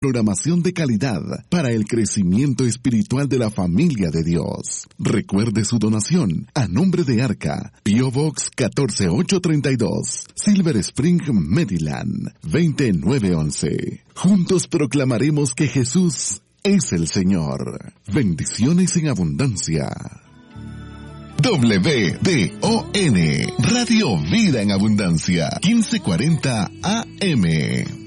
Programación de calidad para el crecimiento espiritual de la familia de Dios. Recuerde su donación a nombre de Arca, P.O. Box 14832, Silver Spring, Maryland, 20911. Juntos proclamaremos que Jesús es el Señor. Bendiciones en abundancia. WDON, Radio Vida en Abundancia, 1540 AM.